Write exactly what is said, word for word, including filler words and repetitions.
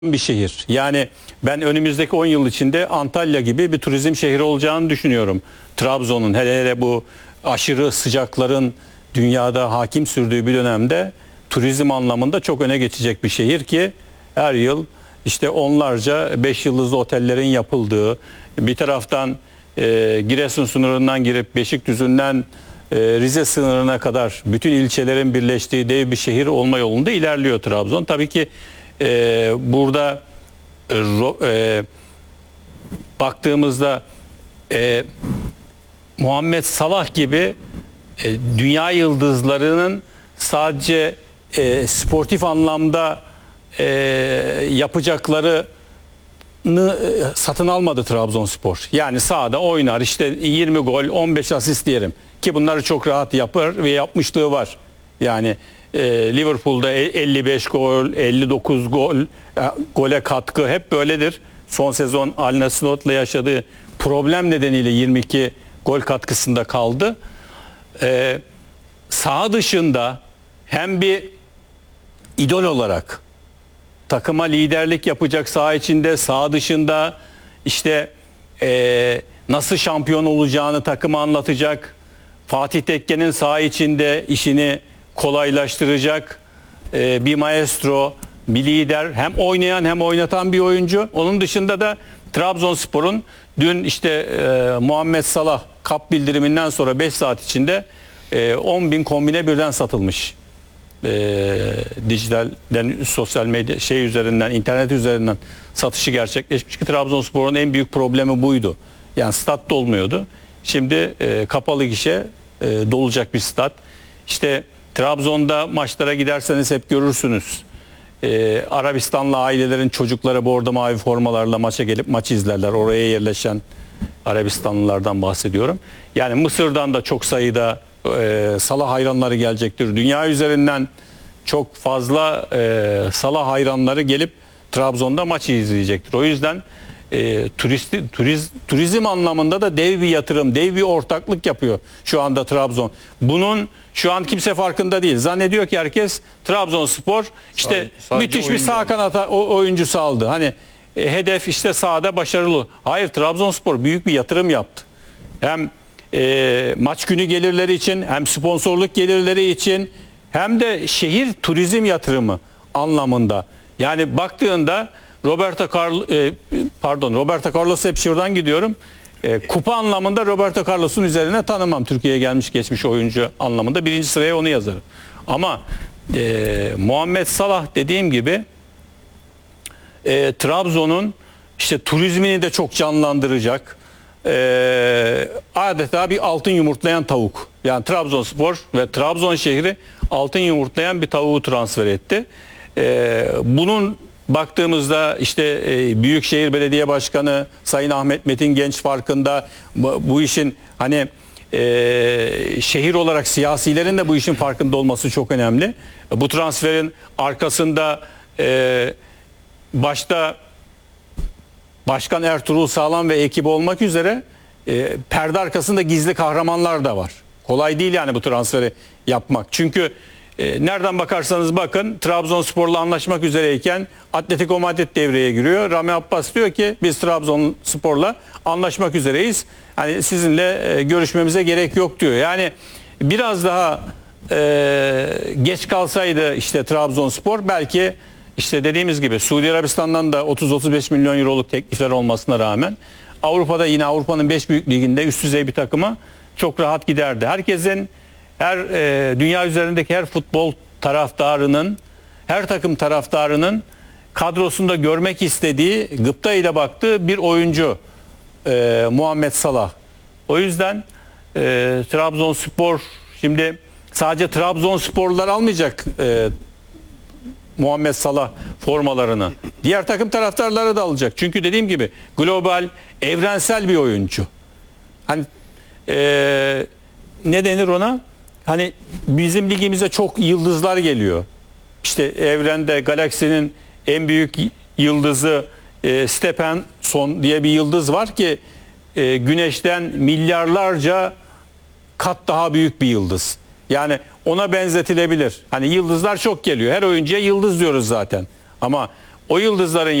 bir şehir. Yani ben önümüzdeki on yıl içinde Antalya gibi bir turizm şehri olacağını düşünüyorum. Trabzon'un hele hele bu aşırı sıcakların dünyada hakim sürdüğü bir dönemde turizm anlamında çok öne geçecek bir şehir ki her yıl işte onlarca beş yıldızlı otellerin yapıldığı, bir taraftan e, Giresun sınırından girip Beşikdüzü'nden e, Rize sınırına kadar bütün ilçelerin birleştiği dev bir şehir olma yolunda ilerliyor Trabzon. Tabii ki Ee, burada e, e, baktığımızda e, Muhammed Salah gibi e, dünya yıldızlarının sadece e, sportif anlamda e, yapacaklarını e, satın almadı Trabzonspor. Yani sahada oynar, işte yirmi gol, on beş asist diyelim ki bunları çok rahat yapar ve yapmışlığı var. Yani e, Liverpool'da elli beş gol, elli dokuz gol, e, gole katkı hep böyledir. Son sezon Al Nassr'la yaşadığı problem nedeniyle yirmi iki gol katkısında kaldı. E, saha dışında hem bir idol olarak takıma liderlik yapacak, saha içinde, saha dışında işte e, nasıl şampiyon olacağını takıma anlatacak. Fatih Tekke'nin saha içinde işini kolaylaştıracak e, bir maestro, bir lider, hem oynayan hem oynatan bir oyuncu. Onun dışında da Trabzonspor'un dün işte e, Muhammed Salah kap bildiriminden sonra beş saat içinde e, on bin kombine birden satılmış. E, dijitalden, sosyal medya şey üzerinden, internet üzerinden satışı gerçekleşmiş ki Trabzonspor'un en büyük problemi buydu. Yani stat dolmuyordu. Şimdi e, kapalı gişe e, dolacak bir stat. İşte Trabzon'da maçlara giderseniz hep görürsünüz. Ee, Arabistanlı ailelerin çocukları bordo mavi formalarla maça gelip maçı izlerler. Oraya yerleşen Arabistanlılardan bahsediyorum. Yani Mısır'dan da çok sayıda e, Salah hayranları gelecektir. Dünya üzerinden çok fazla e, Salah hayranları gelip Trabzon'da maçı izleyecektir. O yüzden e, turisti, turiz, turizm anlamında da dev bir yatırım, dev bir ortaklık yapıyor şu anda Trabzon. Bunun şu an kimse farkında değil. Zannediyor ki herkes Trabzonspor işte sadece müthiş bir sağ kanata oyuncusu aldı. Hani e, hedef işte sahada başarılı. Hayır, Trabzonspor büyük bir yatırım yaptı. Hem e, maç günü gelirleri için, hem sponsorluk gelirleri için, hem de şehir turizm yatırımı anlamında. Yani baktığında Roberto Carlos e, pardon Roberto Carlos hep şuradan gidiyorum. E, kupa anlamında Roberto Carlos'un üzerine tanımam. Türkiye'ye gelmiş geçmiş oyuncu anlamında birinci sıraya onu yazarım. Ama e, Muhammed Salah dediğim gibi e, Trabzon'un işte turizmini de çok canlandıracak. E, adeta bir altın yumurtlayan tavuk. Yani Trabzonspor ve Trabzon şehri altın yumurtlayan bir tavuğu transfer etti. E, bunun baktığımızda işte e, Büyükşehir Belediye Başkanı Sayın Ahmet Metin Genç farkında, bu, bu işin hani e, şehir olarak siyasilerin de bu işin farkında olması çok önemli. Bu transferin arkasında e, başta Başkan Ertuğrul Sağlam ve ekibi olmak üzere e, perde arkasında gizli kahramanlar da var. Kolay değil yani bu transferi yapmak. Çünkü e, nereden bakarsanız bakın Trabzonspor'la anlaşmak üzereyken Atletico Madrid devreye giriyor. Rami Abbas diyor ki biz Trabzonspor'la anlaşmak üzereyiz. Hani sizinle e, görüşmemize gerek yok diyor. Yani biraz daha e, geç kalsaydı işte Trabzonspor belki işte dediğimiz gibi Suudi Arabistan'dan da otuz otuz beş milyon euroluk teklifler olmasına rağmen Avrupa'da yine Avrupa'nın beş büyük liginde üst düzey bir takıma çok rahat giderdi. Herkesin, her e, dünya üzerindeki her futbol taraftarının, her takım taraftarının kadrosunda görmek istediği, gıpta ile baktığı bir oyuncu e, Muhammed Salah. O yüzden e, Trabzonspor şimdi sadece Trabzonsporlular almayacak e, Muhammed Salah formalarını. Diğer takım taraftarları da alacak. Çünkü dediğim gibi global, evrensel bir oyuncu. Hani e, ne denir ona? Hani bizim ligimize çok yıldızlar geliyor. İşte evrende, galaksinin en büyük yıldızı e, Stephenson diye bir yıldız var ki e, Güneş'ten milyarlarca kat daha büyük bir yıldız. Yani ona benzetilebilir. Hani yıldızlar çok geliyor. Her oyuncuya yıldız diyoruz zaten. Ama o yıldızların